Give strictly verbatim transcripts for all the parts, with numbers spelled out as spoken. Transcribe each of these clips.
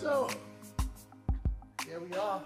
So, here we are.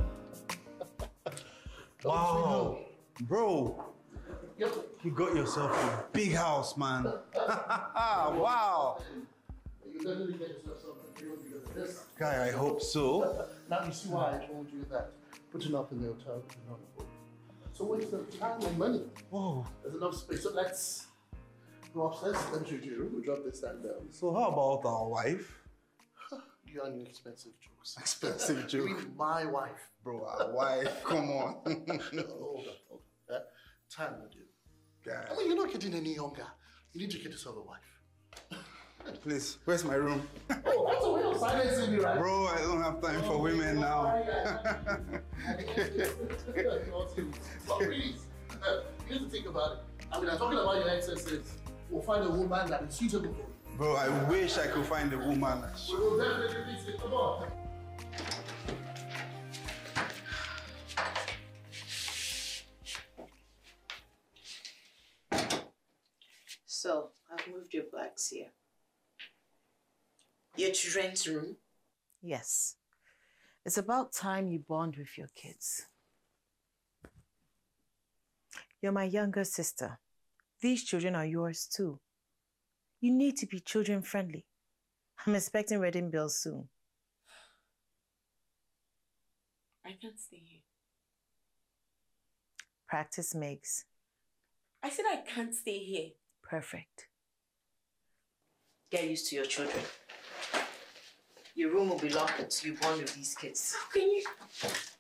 Wow, bro, Yep. you got yourself a big house, man. Wow. You definitely get yourself something real because of this. Guy, I hope so. Now you see why I told you that putting up in the hotel is not important. So waste of time and money. Whoa. There's enough space. So let's go upstairs. Let me show you your room. We'll drop this stand down. So how about our wife? You and your expensive jokes. Expensive You joke. mean my wife. Bro, our wife, come on. Hold on, hold on. Yeah? Time will do. I Guy, mean, you're not getting any younger. You need to get yourself a wife. please, where's my room? Oh, that's a way of silencing me, right? Bro, I don't have time for women now. But please, uh, you need to think about it. I mean, I'm talking about your excesses. We'll find a woman that is suitable for you. Bro, I wish I could find a woman. We will definitely fix it. Come on. So, I've moved your bags here. Your children's room? Yes. It's about time you bond with your kids. You're my younger sister. These children are yours too. You need to be children friendly. I'm expecting wedding bills soon. I can't stay here. Practice makes I said I can't stay here. perfect. Get used to your children. Your room will be locked until you bond with these kids. How can you?